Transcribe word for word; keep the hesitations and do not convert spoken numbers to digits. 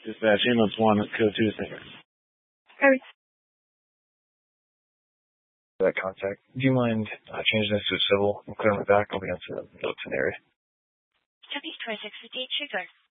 Dispatch, ambulance one, code two, center. Harry. That contact. Do you mind uh, changing this to a civil? I'm clearing my back. I'll be on to the Milton area. Copy twenty-six fifty-eight, Sugar.